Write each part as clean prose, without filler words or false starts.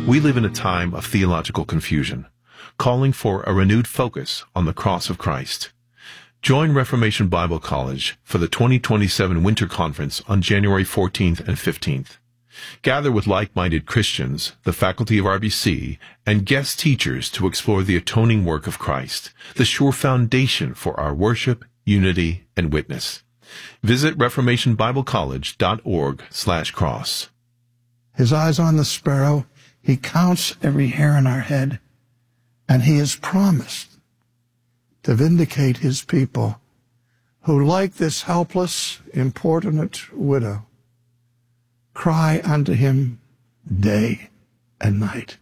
We live in a time of theological confusion, calling for a renewed focus on the cross of Christ. Join Reformation Bible College for the 2027 Winter Conference on January 14th and 15th. Gather with like-minded Christians, the faculty of RBC, and guest teachers to explore the atoning work of Christ, the sure foundation for our worship, unity, and witness. Visit reformationbiblecollege.org/cross. His eyes on the sparrow. He counts every hair on our head. And he has promised to vindicate his people who, like this helpless, importunate widow, cry unto him day and night.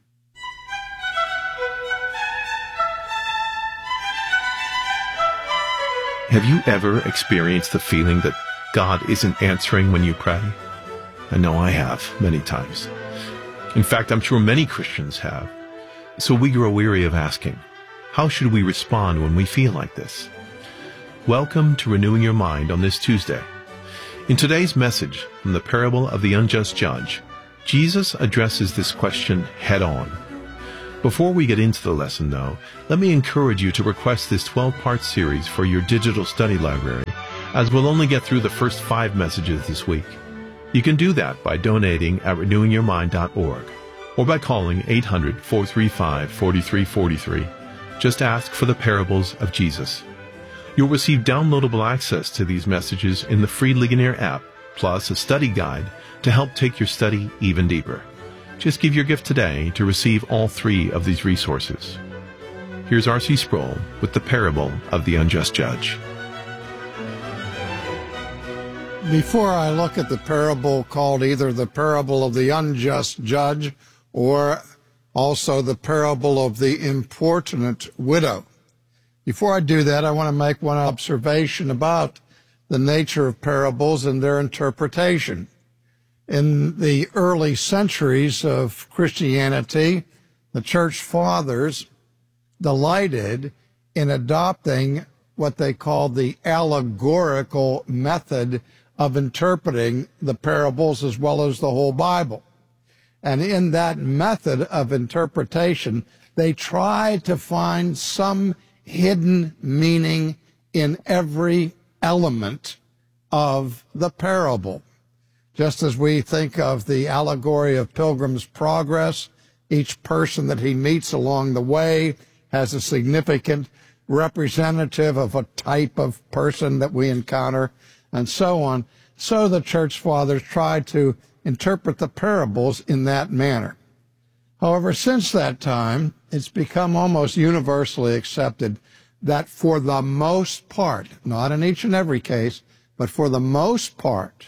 Have you ever experienced the feeling that God isn't answering when you pray? I know I have, many times. In fact, I'm sure many Christians have. So we grow weary of asking, how should we respond when we feel like this? Welcome to Renewing Your Mind on this Tuesday. In today's message from the parable of the unjust judge, Jesus addresses this question head-on. Before we get into the lesson, though, let me encourage you to request this 12-part series for your digital study library, as we'll only get through the first 5 messages this week. You can do that by donating at renewingyourmind.org or by calling 800-435-4343. Just ask for the parables of Jesus. You'll receive downloadable access to these messages in the free Ligonier app, plus a study guide to help take your study even deeper. Just give your gift today to receive all 3 of these resources. Here's R.C. Sproul with the parable of the unjust judge. Before I look at the parable called either the parable of the unjust judge or also the parable of the importunate widow, before I do that, I want to make one observation about the nature of parables and their interpretation. In the early centuries of Christianity, the church fathers delighted in adopting what they called the allegorical method of interpreting the parables as well as the whole Bible. And in that method of interpretation, they tried to find some hidden meaning in every element of the parable. Just as we think of the allegory of Pilgrim's Progress, each person that he meets along the way has a significant representative of a type of person that we encounter, and so on. So the church fathers tried to interpret the parables in that manner. However, since that time, it's become almost universally accepted that for the most part, not in each and every case, but for the most part,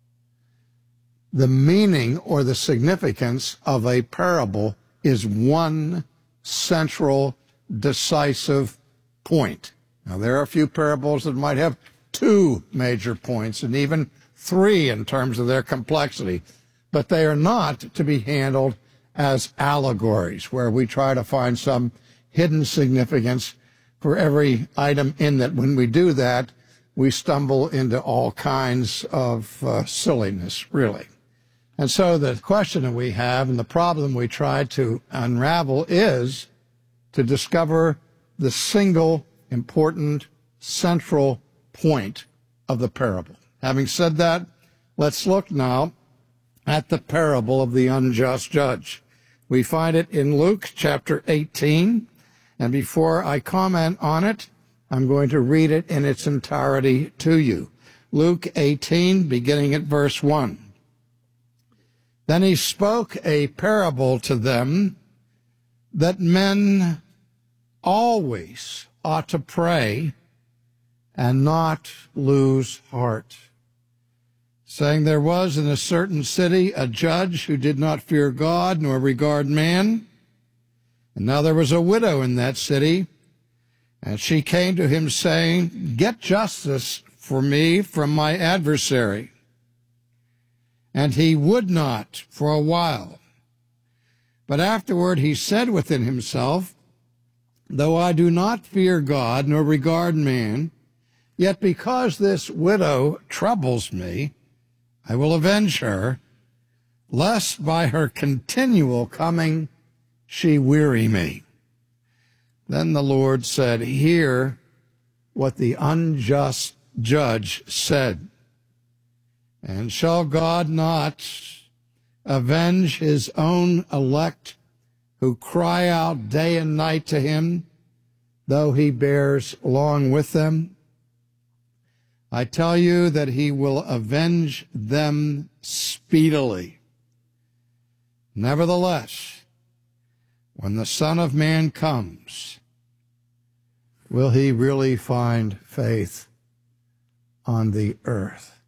the meaning or the significance of a parable is one central, decisive point. Now, there are a few parables that might have 2 major points and even 3 in terms of their complexity, but they are not to be handled as allegories, where we try to find some hidden significance for every item in that. When we do that, we stumble into all kinds of silliness, really. And so the question that we have and the problem we try to unravel is to discover the single important central point of the parable. Having said that, let's look now at the parable of the unjust judge. We find it in Luke chapter 18, and before I comment on it, I'm going to read it in its entirety to you. Luke 18, beginning at verse 1. Then he spoke a parable to them that men always ought to pray and not lose heart, saying, there was in a certain city a judge who did not fear God nor regard man. And now there was a widow in that city, and she came to him saying, get justice for me from my adversary. And he would not for a while. But afterward he said within himself, though I do not fear God nor regard man, yet because this widow troubles me, I will avenge her, lest by her continual coming she weary me. Then the Lord said, hear what the unjust judge said. And shall God not avenge his own elect who cry out day and night to him, though he bears long with them? I tell you that he will avenge them speedily. Nevertheless, when the Son of Man comes, will he really find faith on the earth?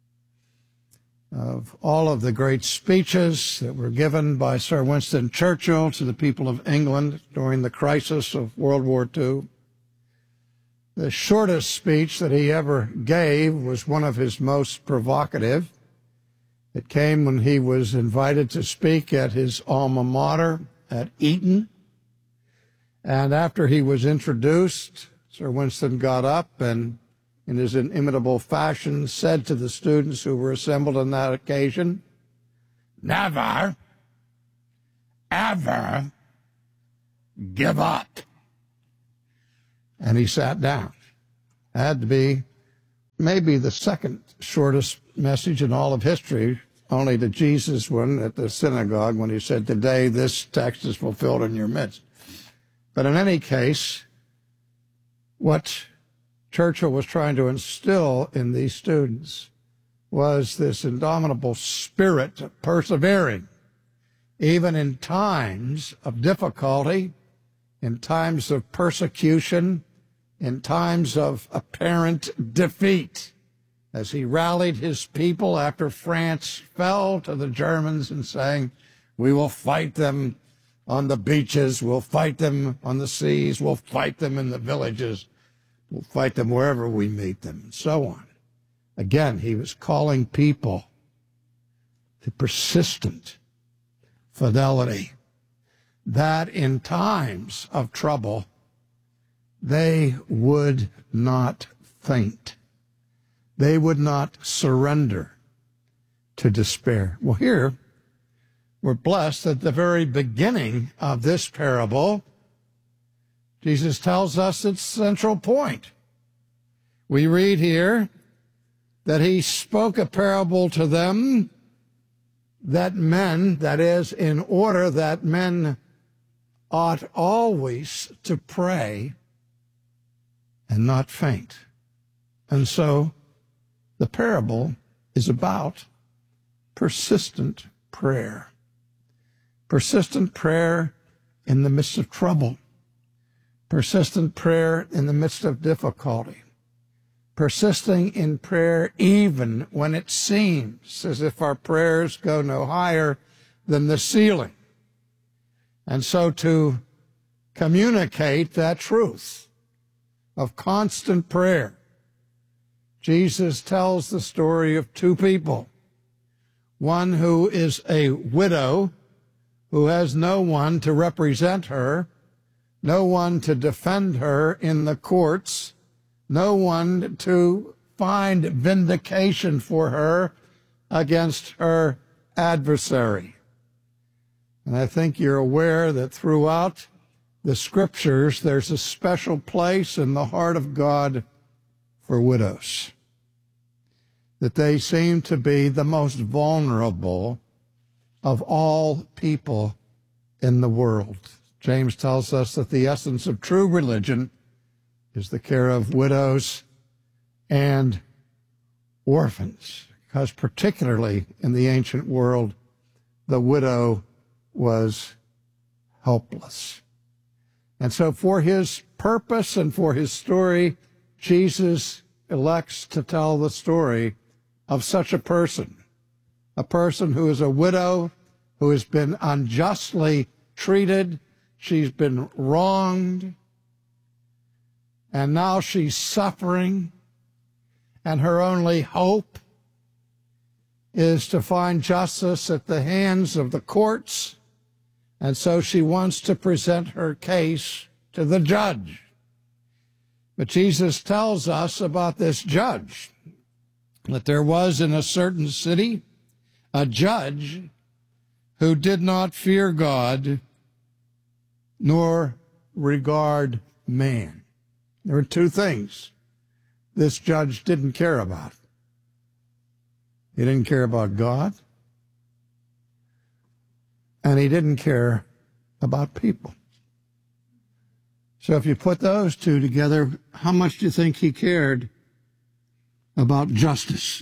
Of all of the great speeches that were given by Sir Winston Churchill to the people of England during the crisis of World War II, the shortest speech that he ever gave was one of his most provocative. It came when he was invited to speak at his alma mater at Eton. And after he was introduced, Sir Winston got up and, in his inimitable fashion, said to the students who were assembled on that occasion, never, ever give up. And he sat down. It had to be maybe the second shortest message in all of history, only to Jesus one at the synagogue when he said, today this text is fulfilled in your midst. But in any case, what Churchill was trying to instill in these students was this indomitable spirit of persevering, even in times of difficulty, in times of persecution, in times of apparent defeat, as he rallied his people after France fell to the Germans and saying, we will fight them on the beaches, we'll fight them on the seas, we'll fight them in the villages, we'll fight them wherever we meet them, and so on. Again, he was calling people to persistent fidelity, that in times of trouble, they would not faint. They would not surrender to despair. Well, here, we're blessed at the very beginning of this parable. Jesus tells us its central point. We read here that he spoke a parable to them that men, that is, in order that men ought always to pray and not faint. And so the parable is about persistent prayer. Persistent prayer in the midst of trouble. Persistent prayer in the midst of difficulty. Persisting in prayer even when it seems as if our prayers go no higher than the ceiling. And so to communicate that truth of constant prayer, Jesus tells the story of two people. One who is a widow who has no one to represent her, no one to defend her in the courts, no one to find vindication for her against her adversary. And I think you're aware that throughout the Scriptures, there's a special place in the heart of God for widows, that they seem to be the most vulnerable of all people in the world. James tells us that the essence of true religion is the care of widows and orphans, because particularly in the ancient world, the widow was helpless. And so for his purpose and for his story, Jesus elects to tell the story of such a person who is a widow, who has been unjustly treated, she's been wronged, and now she's suffering, and her only hope is to find justice at the hands of the courts, and so she wants to present her case to the judge. But Jesus tells us about this judge, that there was in a certain city a judge who did not fear God nor regard man. There were two things this judge didn't care about. He didn't care about God, and he didn't care about people. So if you put those two together, how much do you think he cared about justice?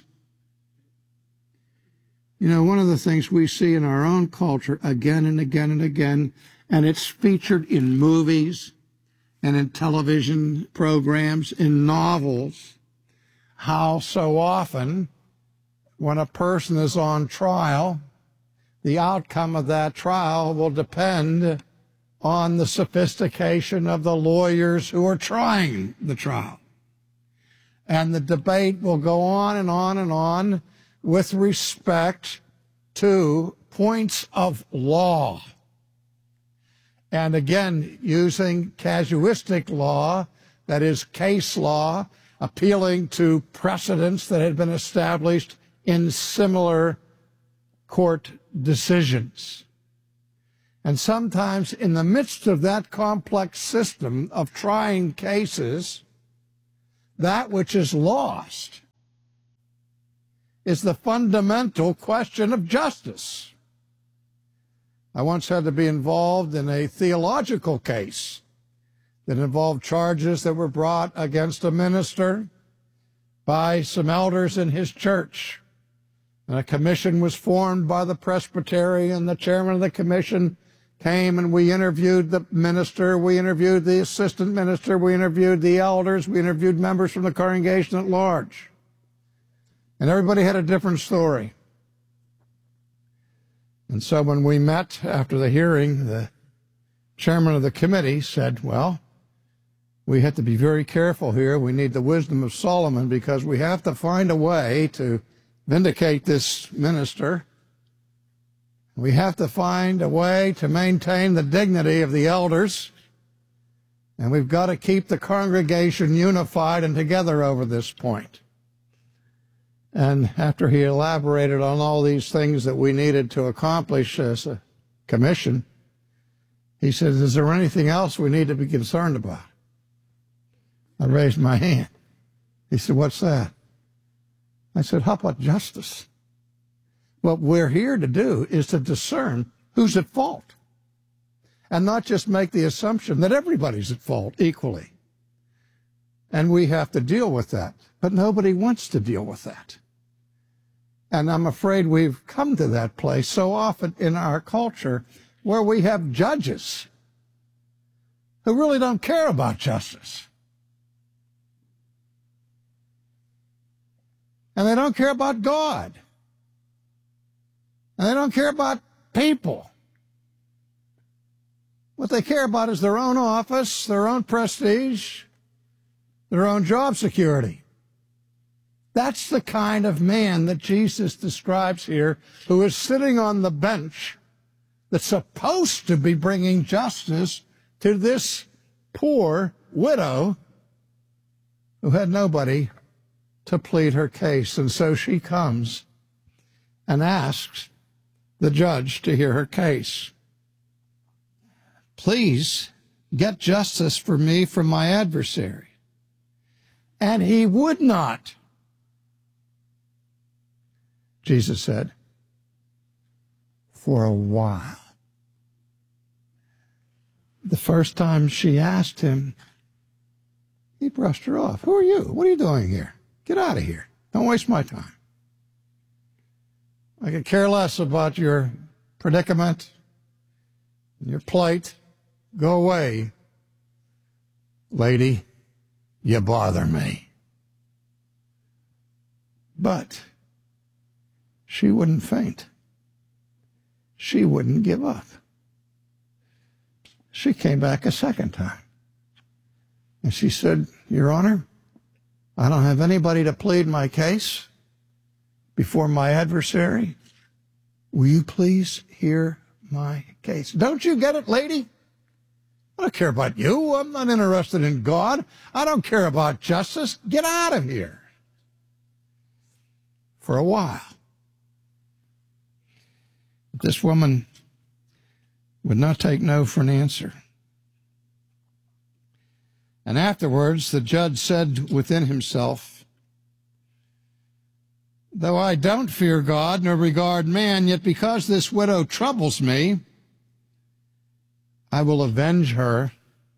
You know, one of the things we see in our own culture again and again and again, and it's featured in movies and in television programs, in novels, how so often when a person is on trial, the outcome of that trial will depend on the sophistication of the lawyers who are trying the trial. And the debate will go on and on and on with respect to points of law. And again, using casuistic law, that is case law, appealing to precedents that had been established in similar court decisions. And sometimes in the midst of that complex system of trying cases, that which is lost is the fundamental question of justice. I once had to be involved in a theological case that involved charges that were brought against a minister by some elders in his church. And a commission was formed by the presbytery, and the chairman of the commission came, and we interviewed the minister, we interviewed the assistant minister, we interviewed the elders, we interviewed members from the congregation at large. And everybody had a different story. And so when we met after the hearing, the chairman of the committee said, well, we have to be very careful here. We need the wisdom of Solomon, because we have to find a way to vindicate this minister. We have to find a way to maintain the dignity of the elders. And we've got to keep the congregation unified and together over this point. And after he elaborated on all these things that we needed to accomplish as a commission, he said, is there anything else we need to be concerned about? I raised my hand. He said, what's that? I said, how about justice? What we're here to do is to discern who's at fault, and not just make the assumption that everybody's at fault equally. And we have to deal with that. But nobody wants to deal with that. And I'm afraid we've come to that place so often in our culture where we have judges who really don't care about justice. And they don't care about God. And they don't care about people. What they care about is their own office, their own prestige, their own job security. That's the kind of man that Jesus describes here, who is sitting on the bench that's supposed to be bringing justice to this poor widow who had nobody to plead her case. And so she comes and asks the judge to hear her case. Please get justice for me from my adversary. And he would not. Jesus said, for a while. The first time she asked him, he brushed her off. Who are you? What are you doing here? Get out of here. Don't waste my time. I could care less about your predicament, your plight. Go away, lady. You bother me. But she wouldn't faint. She wouldn't give up. She came back a second time. And she said, Your Honor, I don't have anybody to plead my case before my adversary. Will you please hear my case? Don't you get it, lady? I don't care about you. I'm not interested in God. I don't care about justice. Get out of here. For a while. But this woman would not take no for an answer. And afterwards the judge said within himself, though I don't fear God nor regard man, yet because this widow troubles me, I will avenge her,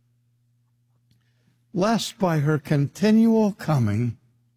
lest by her continual coming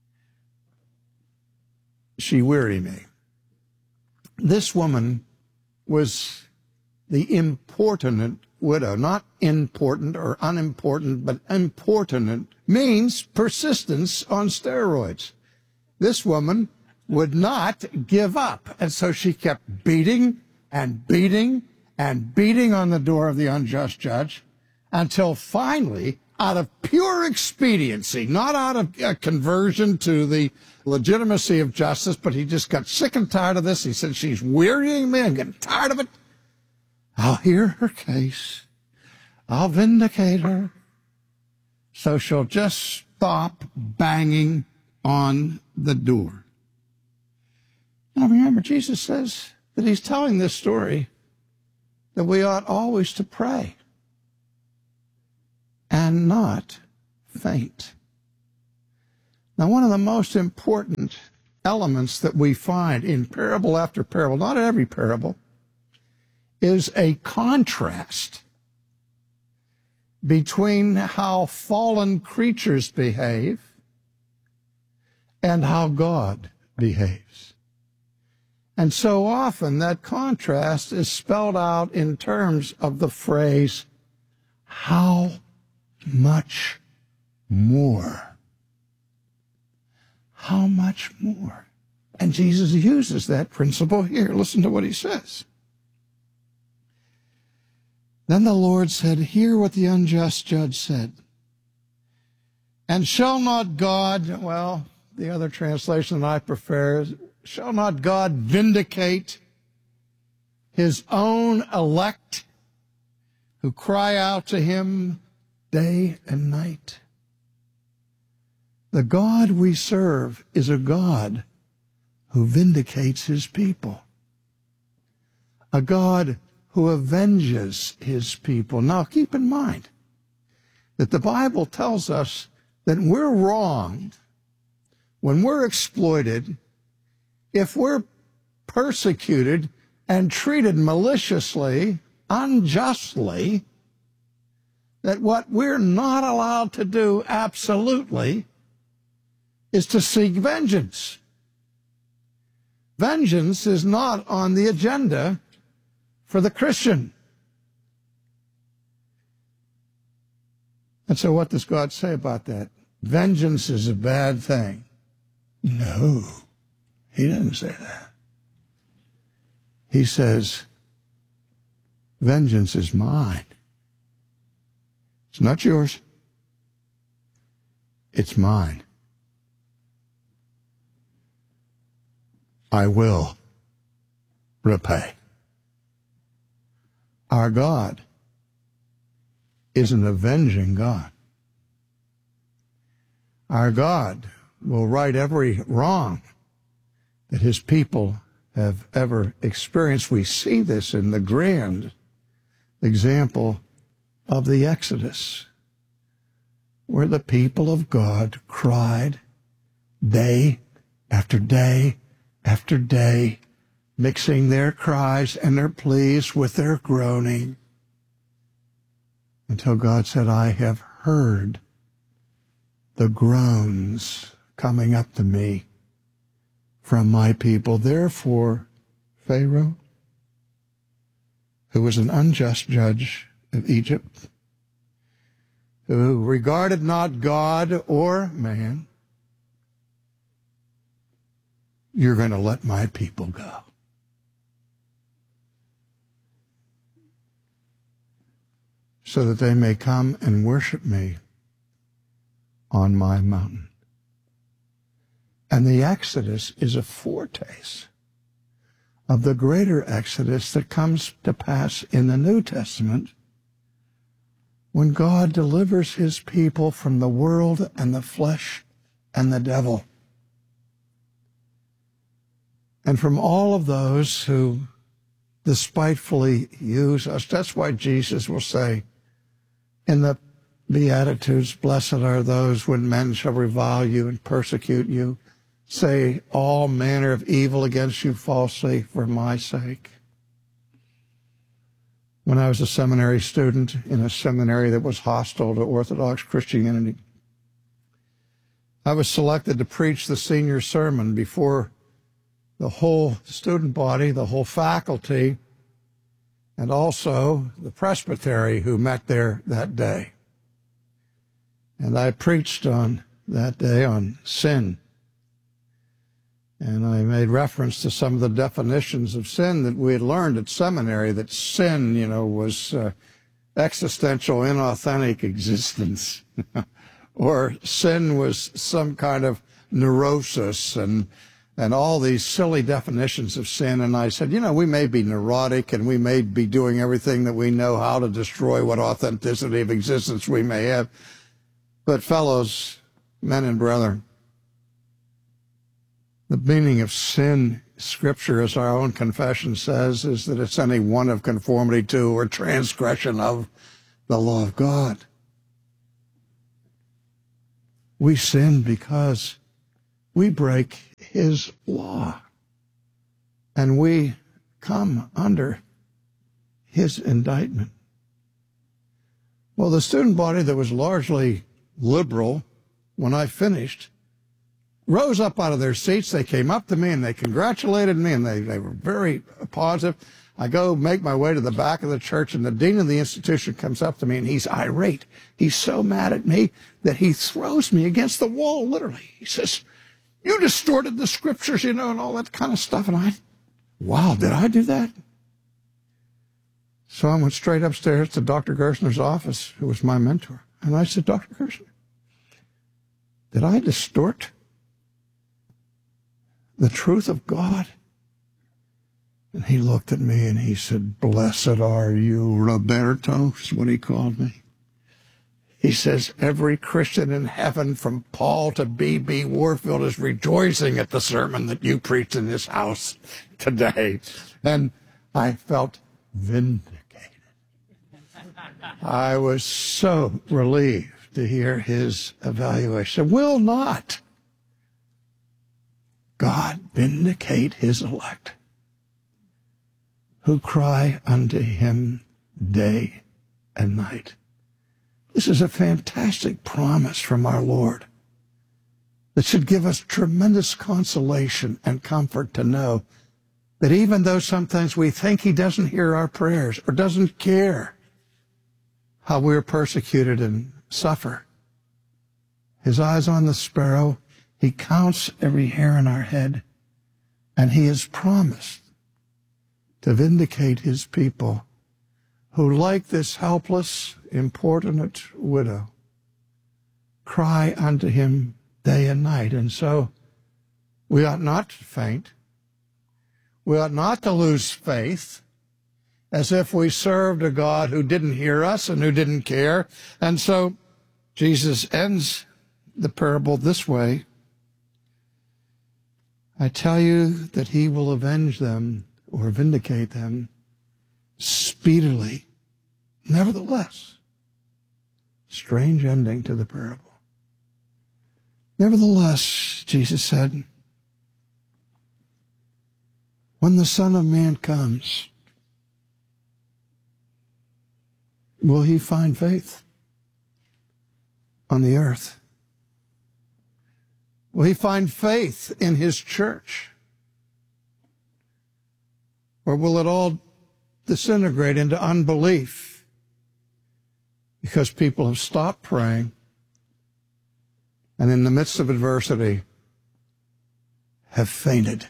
she weary me. This woman was the importunate widow, not important or unimportant, but importunate means persistence on steroids. This woman would not give up, and so she kept beating and beating and beating on the door of the unjust judge until finally, out of pure expediency, not out of conversion to the legitimacy of justice, but he just got sick and tired of this. He said, she's wearying me. I'm getting tired of it. I'll hear her case. I'll vindicate her. So she'll just stop banging on the door. Now remember, Jesus says that he's telling this story that we ought always to pray and not faint. Now, one of the most important elements that we find in parable after parable, not in every parable, is a contrast between how fallen creatures behave and how God behaves. And so often that contrast is spelled out in terms of the phrase, how much more? How much more? And Jesus uses that principle here. Listen to what he says. Then the Lord said, hear what the unjust judge said. And shall not God, well, the other translation that I prefer is, shall not God vindicate his own elect who cry out to him day and night? The God we serve is a God who vindicates his people, a God who avenges his people. Now, keep in mind that the Bible tells us that we're wronged, when we're exploited, if we're persecuted and treated maliciously, unjustly, that what we're not allowed to do absolutely is to seek vengeance. Vengeance is not on the agenda for the Christian. And so what does God say about that? Vengeance is a bad thing. No, he doesn't say that. He says, vengeance is mine. It's not yours. It's mine. I will repay. Our God is an avenging God. Our God will right every wrong that his people have ever experienced. We see this in the grand example of the Exodus, where the people of God cried day after day after day, mixing their cries and their pleas with their groaning, until God said, I have heard the groans coming up to me from my people. Therefore, Pharaoh, who was an unjust judge of Egypt, who regarded not God or man, you're going to let my people go. So that they may come and worship me on my mountain. And the Exodus is a foretaste of the greater Exodus that comes to pass in the New Testament, when God delivers his people from the world and the flesh and the devil, and from all of those who despitefully use us. That's why Jesus will say in the Beatitudes, blessed are those when men shall revile you and persecute you, say all manner of evil against you falsely for my sake. When I was a seminary student in a seminary that was hostile to Orthodox Christianity, I was selected to preach the senior sermon before the whole student body, the whole faculty, and also the presbytery who met there that day. And I preached on that day on sin. And I made reference to some of the definitions of sin that we had learned at seminary, that sin, was existential, inauthentic existence. Or sin was some kind of neurosis and all these silly definitions of sin. And I said, we may be neurotic and we may be doing everything that we know how to destroy what authenticity of existence we may have. But fellows, men and brethren, the meaning of sin, Scripture, as our own confession says, is that it's any one of conformity to or transgression of the law of God. We sin because we break His law, and we come under His indictment. Well, the student body that was largely liberal when I finished rose up out of their seats. They came up to me and they congratulated me, and they were very positive. I go make my way to the back of the church, and the dean of the institution comes up to me, and he's irate. He's so mad at me that he throws me against the wall, literally. He says, you distorted the Scriptures, and all that kind of stuff. And wow, did I do that? So I went straight upstairs to Dr. Gerstner's office, who was my mentor. And I said, Dr. Gerstner, did I distort the truth of God? And he looked at me and he said, blessed are you, Roberto, is what he called me. He says, every Christian in heaven from Paul to B.B. Warfield is rejoicing at the sermon that you preached in this house today. And I felt vindicated. I was so relieved to hear his evaluation. Will not God vindicate His elect who cry unto Him day and night? This is a fantastic promise from our Lord that should give us tremendous consolation and comfort to know that even though sometimes we think He doesn't hear our prayers or doesn't care how we're persecuted and suffer, His eyes on the sparrow, He counts every hair on our head, and He has promised to vindicate His people who, like this helpless, importunate widow, cry unto Him day and night. And so we ought not to faint. We ought not to lose faith as if we served a God who didn't hear us and who didn't care. And so Jesus ends the parable this way. I tell you that He will avenge them or vindicate them speedily. Nevertheless, strange ending to the parable. Nevertheless, Jesus said, when the Son of Man comes, will He find faith on the earth? Will He find faith in His church? Or will it all disintegrate into unbelief because people have stopped praying and in the midst of adversity have fainted?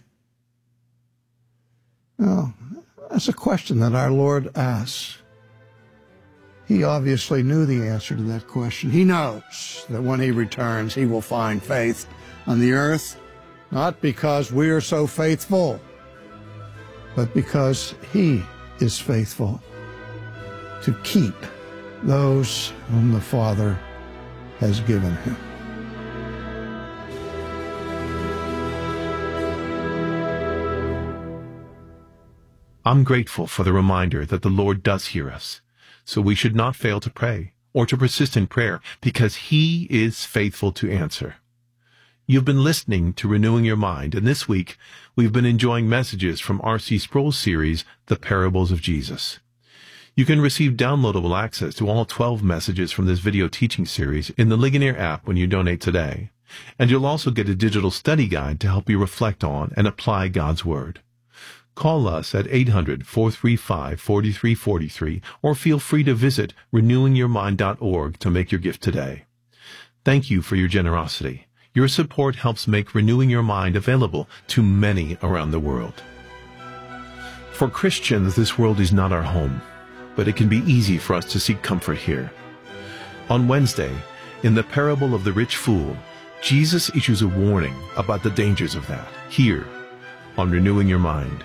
Well, that's a question that our Lord asks. He obviously knew the answer to that question. He knows that when He returns, He will find faith on the earth, not because we are so faithful, but because He is faithful to keep those whom the Father has given Him. I'm grateful for the reminder that the Lord does hear us, so we should not fail to pray or to persist in prayer, because He is faithful to answer. You've been listening to Renewing Your Mind, and this week we've been enjoying messages from R.C. Sproul's series, The Parables of Jesus. You can receive downloadable access to all 12 messages from this video teaching series in the Ligonier app when you donate today, and you'll also get a digital study guide to help you reflect on and apply God's Word. Call us at 800-435-4343 or feel free to visit renewingyourmind.org to make your gift today. Thank you for your generosity. Your support helps make Renewing Your Mind available to many around the world. For Christians, this world is not our home, but it can be easy for us to seek comfort here. On Wednesday, in the parable of the rich fool, Jesus issues a warning about the dangers of that, here on Renewing Your Mind.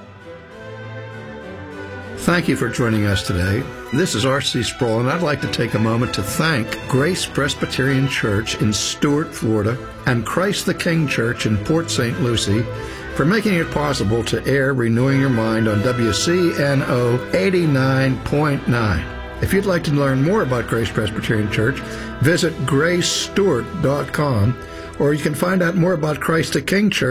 Thank you for joining us today. This is R.C. Sproul, and I'd like to take a moment to thank Grace Presbyterian Church in Stuart, Florida, and Christ the King Church in Port St. Lucie for making it possible to air Renewing Your Mind on WCNO 89.9. If you'd like to learn more about Grace Presbyterian Church, visit gracestewart.com, or you can find out more about Christ the King Church